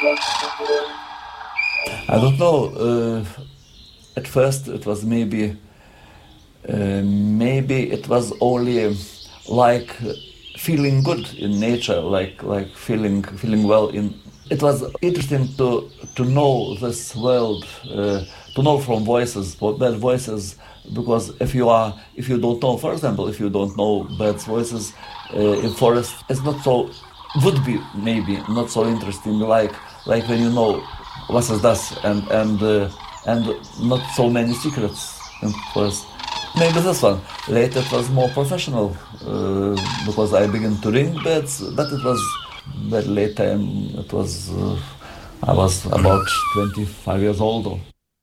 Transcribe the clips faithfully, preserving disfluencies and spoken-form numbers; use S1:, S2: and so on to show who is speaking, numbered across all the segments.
S1: I don't know. Uh, at first, it was maybe, uh, maybe it was only like feeling good in nature, like like feeling feeling well in. It was interesting to to know this world, uh, to know from voices, bird voices, because if you are if you don't know, for example, if you don't know birds' voices uh, in forest, it's not so would be maybe not so interesting like like when you know what is das and and uh, and not so many secrets in forest. Maybe this one. Later it was more professional uh, because I began to ring birds, but it was very late time. It was uh, I was about twenty-five years old.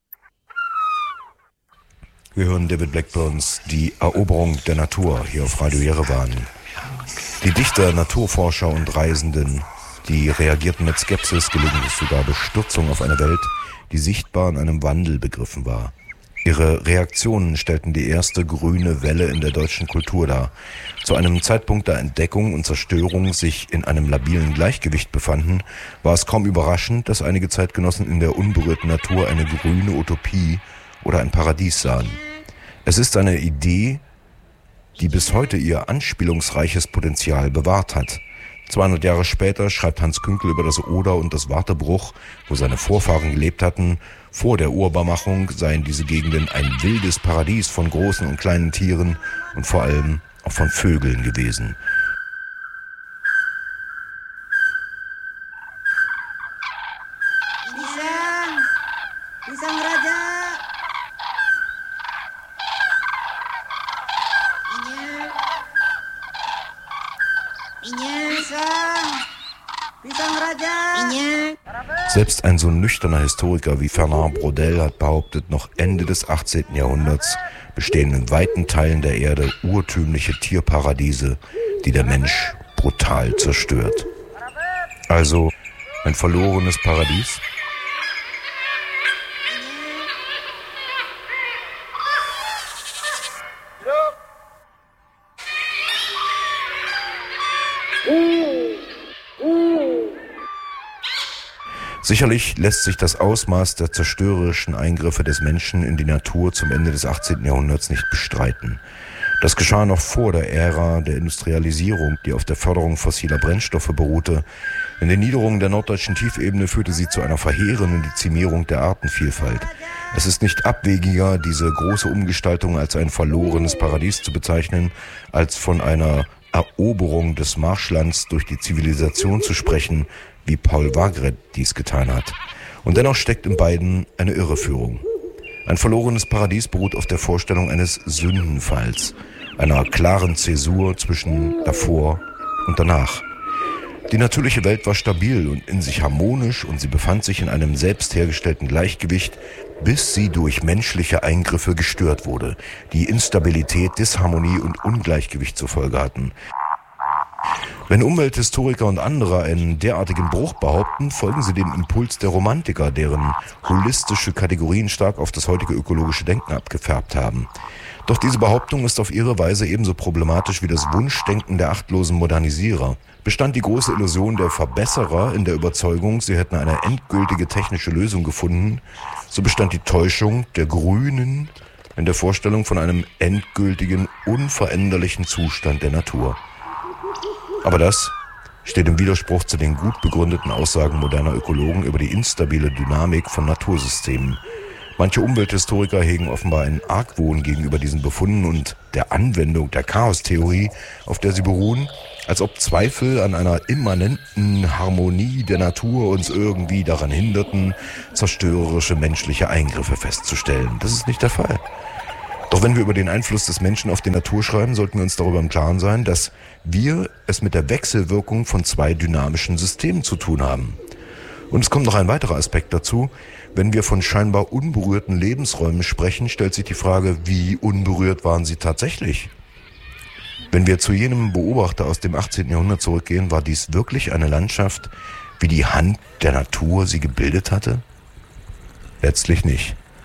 S2: Wir hören David Blackburns Die Eroberung der Natur hier auf Radio Jerewan. Die Dichter, Naturforscher und Reisenden, die reagierten mit Skepsis, gelegentlich sogar Bestürzung auf eine Welt, die sichtbar in einem Wandel begriffen war. Ihre Reaktionen stellten die erste grüne Welle in der deutschen Kultur dar. Zu einem Zeitpunkt, da Entdeckung und Zerstörung sich in einem labilen Gleichgewicht befanden, war es kaum überraschend, dass einige Zeitgenossen in der unberührten Natur eine grüne Utopie oder ein Paradies sahen. Es ist eine Idee, die bis heute ihr anspielungsreiches Potenzial bewahrt hat. zweihundert Jahre später schreibt Hans Künkel über das Oder und das Wartebruch, wo seine Vorfahren gelebt hatten. Vor der Urbarmachung seien diese Gegenden ein wildes Paradies von großen und kleinen Tieren und vor allem auch von Vögeln gewesen.
S3: Pisang, Pisang Raja.
S2: Selbst ein so nüchterner Historiker wie Fernand Braudel hat behauptet, noch Ende des achtzehnten Jahrhunderts bestehen in weiten Teilen der Erde urtümliche Tierparadiese, die der Mensch brutal zerstört. Also ein verlorenes Paradies? Sicherlich lässt sich das Ausmaß der zerstörerischen Eingriffe des Menschen in die Natur zum Ende des achtzehnten Jahrhunderts nicht bestreiten. Das geschah noch vor der Ära der Industrialisierung, die auf der Förderung fossiler Brennstoffe beruhte. In den Niederungen der norddeutschen Tiefebene führte sie zu einer verheerenden Dezimierung der Artenvielfalt. Es ist nicht abwegiger, diese große Umgestaltung als ein verlorenes Paradies zu bezeichnen, als von einer Eroberung des Marschlands durch die Zivilisation zu sprechen, wie Paul Wagret dies getan hat. Und dennoch steckt in beiden eine Irreführung. Ein verlorenes Paradies beruht auf der Vorstellung eines Sündenfalls, einer klaren Zäsur zwischen davor und danach. Die natürliche Welt war stabil und in sich harmonisch und sie befand sich in einem selbst hergestellten Gleichgewicht, bis sie durch menschliche Eingriffe gestört wurde, die Instabilität, Disharmonie und Ungleichgewicht zur Folge hatten. Wenn Umwelthistoriker und andere einen derartigen Bruch behaupten, folgen sie dem Impuls der Romantiker, deren holistische Kategorien stark auf das heutige ökologische Denken abgefärbt haben. Doch diese Behauptung ist auf ihre Weise ebenso problematisch wie das Wunschdenken der achtlosen Modernisierer. Bestand die große Illusion der Verbesserer in der Überzeugung, sie hätten eine endgültige technische Lösung gefunden, so bestand die Täuschung der Grünen in der Vorstellung von einem endgültigen, unveränderlichen Zustand der Natur. Aber das steht im Widerspruch zu den gut begründeten Aussagen moderner Ökologen über die instabile Dynamik von Natursystemen. Manche Umwelthistoriker hegen offenbar einen Argwohn gegenüber diesen Befunden und der Anwendung der Chaostheorie, auf der sie beruhen, als ob Zweifel an einer immanenten Harmonie der Natur uns irgendwie daran hinderten, zerstörerische menschliche Eingriffe festzustellen. Das ist nicht der Fall. Doch wenn wir über den Einfluss des Menschen auf die Natur schreiben, sollten wir uns darüber im Klaren sein, dass wir es mit der Wechselwirkung von zwei dynamischen Systemen zu tun haben. Und es kommt noch ein weiterer Aspekt dazu. Wenn wir von scheinbar unberührten Lebensräumen sprechen, stellt sich die Frage, wie unberührt waren sie tatsächlich? Wenn wir zu jenem Beobachter aus dem achtzehnten Jahrhundert zurückgehen, war dies wirklich eine Landschaft, wie die Hand der Natur sie gebildet hatte? Letztlich nicht.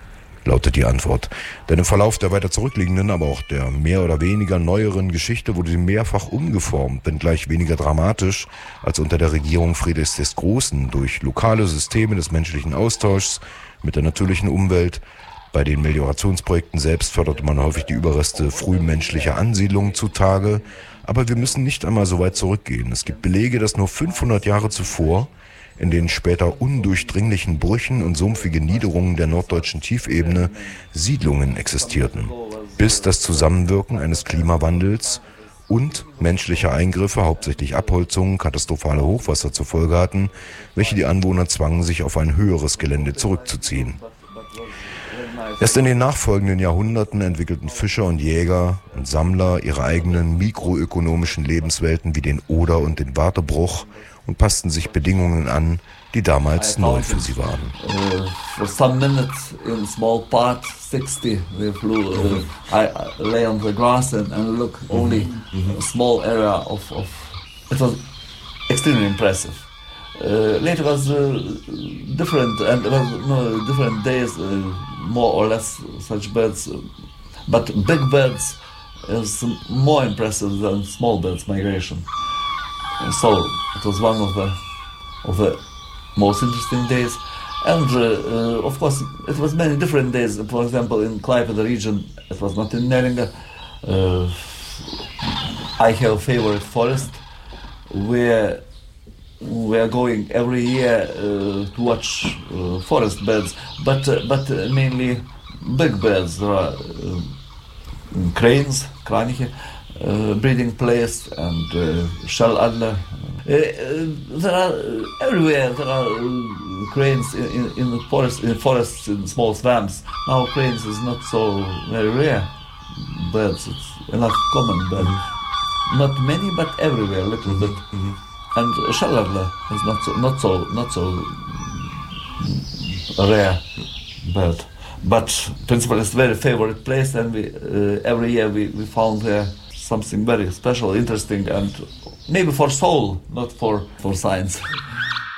S2: lautet die Antwort. Denn im Verlauf der weiter zurückliegenden, aber auch der mehr oder weniger neueren Geschichte wurde sie mehrfach umgeformt, wenngleich weniger dramatisch als unter der Regierung Friedrichs des Großen, durch lokale Systeme des menschlichen Austauschs mit der natürlichen Umwelt. Bei den Meliorationsprojekten selbst förderte man häufig die Überreste frühmenschlicher Ansiedlungen zutage. Aber wir müssen nicht einmal so weit zurückgehen. Es gibt Belege, dass nur fünfhundert Jahre zuvor in den später undurchdringlichen Brüchen und sumpfige Niederungen der norddeutschen Tiefebene Siedlungen existierten, bis das Zusammenwirken eines Klimawandels und menschlicher Eingriffe, hauptsächlich Abholzungen, katastrophale Hochwasser zur Folge hatten, welche die Anwohner zwangen, sich auf ein höheres Gelände zurückzuziehen. Erst in den nachfolgenden Jahrhunderten entwickelten Fischer und Jäger und Sammler ihre eigenen mikroökonomischen Lebenswelten wie den Oder- und den Wartebruch und passten sich Bedingungen an, die damals neu für sie waren.
S1: Uh, for some minutes in small part sixty we flew. Uh, I, I lay on the grass and, and look only mm-hmm. a small area of, of. It was extremely impressive. Uh, later was uh, different and it was no different days, uh, more or less such birds, uh, but big birds is more impressive than small birds migration. So it was one of the of the most interesting days, and uh, uh, of course it was many different days. For example, in Klaipėda region, it was not in Neringa. Uh, I have a favorite forest where we are going every year uh, to watch uh, forest birds, but uh, but uh, mainly big birds. There are uh, cranes, Kraniche. Uh, breeding place and uh, shell adler. Uh, uh, there are uh, everywhere. There are uh, cranes in, in, in the forest, in forests, in small swamps. Now cranes is not so very rare birds. It's enough common, but mm-hmm. not many, but everywhere a little bit. Mm-hmm. And uh, shell adler is not so not so not so mm, rare bird. But principal is very favorite place, and we uh, every year we, we found there something very special, interesting, and maybe for soul, not for, for science.